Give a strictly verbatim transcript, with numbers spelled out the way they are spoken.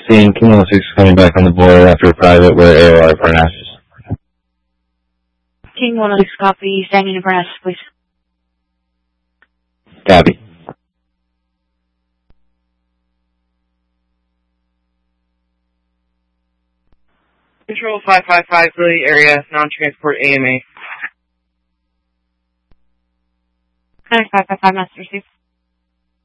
Seeing King one oh six coming back on the board after a private where A O R for an ashes. King one oh six, copy. Standing in for an ashes, please. Copy. Control five five five, Lily area, non-transport A M A. five five five, master received.